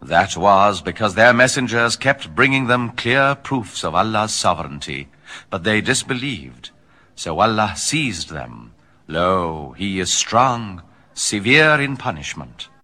That was because their messengers kept bringing them clear proofs of Allah's sovereignty, but they disbelieved. So Allah seized them. Lo, He is strong, severe in punishment.